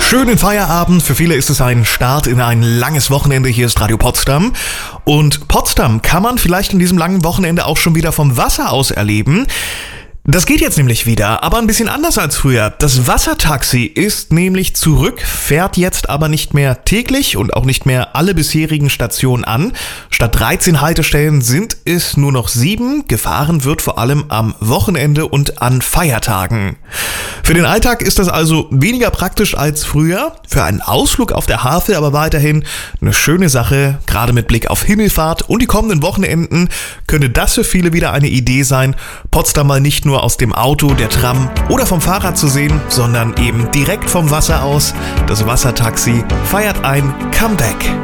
Schönen Feierabend. Für viele ist es ein Start in ein langes Wochenende. Hier ist Radio Potsdam. Und Potsdam kann man vielleicht in diesem langen Wochenende auch schon wieder vom Wasser aus erleben. Das geht jetzt nämlich wieder, aber ein bisschen anders als früher. Das Wassertaxi ist nämlich zurück, fährt jetzt aber nicht mehr täglich und auch nicht mehr alle bisherigen Stationen an. Statt 13 Haltestellen sind es nur noch 7. Gefahren wird vor allem am Wochenende und an Feiertagen. Für den Alltag ist das also weniger praktisch als früher. Für einen Ausflug auf der Havel aber weiterhin eine schöne Sache. Gerade mit Blick auf Himmelfahrt und die kommenden Wochenenden könnte das für viele wieder eine Idee sein, Potsdam mal nicht nur aus dem Auto, der Tram oder vom Fahrrad zu sehen, sondern eben direkt vom Wasser aus. Das Wassertaxi feiert ein Comeback.